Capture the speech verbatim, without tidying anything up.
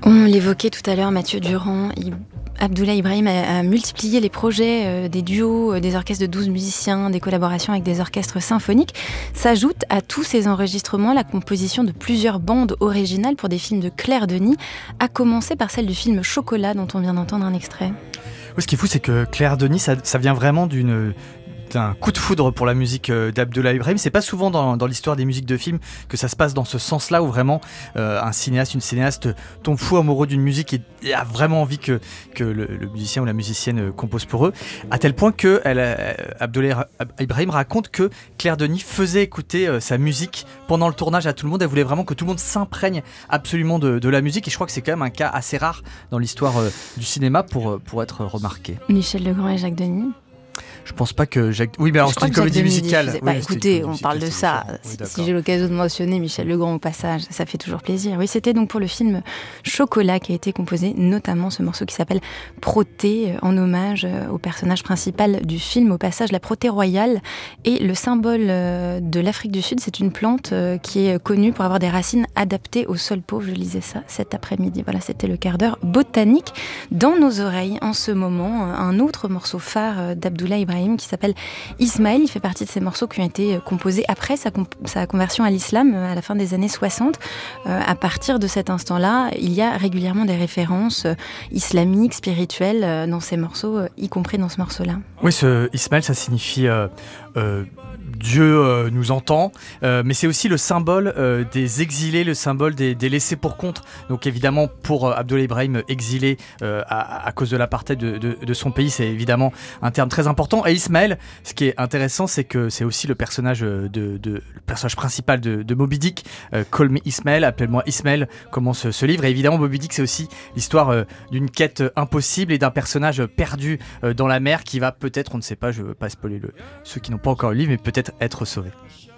On l'évoquait tout à l'heure, Mathieu Durand, il... Abdoulaye Ibrahim a, a multiplié les projets, euh, des duos, euh, des orchestres de douze musiciens, des collaborations avec des orchestres symphoniques. S'ajoute à tous ces enregistrements la composition de plusieurs bandes originales pour des films de Claire Denis, à commencer par celle du film Chocolat dont on vient d'entendre un extrait. Oui, ce qui est fou, c'est que Claire Denis, ça, ça vient vraiment d'une... un coup de foudre pour la musique d'Abdoulaye Ibrahim. C'est pas souvent dans, dans l'histoire des musiques de films que ça se passe dans ce sens-là, où vraiment euh, un cinéaste, une cinéaste tombe fou amoureux d'une musique et, et a vraiment envie que, que le, le musicien ou la musicienne compose pour eux, à tel point que elle, euh, Abdoulaye Ibrahim raconte que Claire Denis faisait écouter euh, sa musique pendant le tournage à tout le monde. Elle voulait vraiment que tout le monde s'imprègne absolument de, de la musique, et je crois que c'est quand même un cas assez rare dans l'histoire euh, du cinéma pour, pour être remarqué. Michel Legrand et Jacques Denis. Je pense pas que Jacques... Oui, mais alors c'est une comédie musicale. Faisait... Oui, bah, écoutez, on parle de ça. Oui, si j'ai l'occasion de mentionner Michel Legrand au passage, ça fait toujours plaisir. Oui, c'était donc pour le film Chocolat qui a été composé, notamment ce morceau qui s'appelle Protée, en hommage au personnage principal du film. Au passage, la protée royale est le symbole de l'Afrique du Sud. C'est une plante qui est connue pour avoir des racines adaptées au sol pauvre. Je lisais ça cet après-midi. Voilà, c'était le quart d'heure botanique. Dans nos oreilles, en ce moment, un autre morceau phare d'Abdoulaye Ibrahim qui s'appelle Ismaël. Il fait partie de ces morceaux qui ont été composés après sa, comp- sa conversion à l'islam à la fin des années soixante. Euh, à partir de cet instant-là, il y a régulièrement des références euh, islamiques, spirituelles euh, dans ces morceaux, euh, y compris dans ce morceau-là. Oui, ce Ismaël, ça signifie euh, euh, Dieu euh, nous entend, euh, mais c'est aussi le symbole euh, des exilés, le symbole des, des laissés pour compte. Donc évidemment, pour euh, Abdoulaye Ibrahim, exilé euh, à, à cause de l'apartheid de, de, de son pays, c'est évidemment un terme très important. Et Ismaël, ce qui est intéressant, c'est que c'est aussi le personnage, de, de, le personnage principal de, de Moby Dick. Euh, Call me Ismaël, appelle-moi Ismaël, commence ce livre. Et évidemment, Moby Dick, c'est aussi l'histoire euh, d'une quête impossible et d'un personnage perdu euh, dans la mer qui va peut-être, on ne sait pas, je ne veux pas spoiler le, ceux qui n'ont pas encore le livre, mais peut-être être sauvé.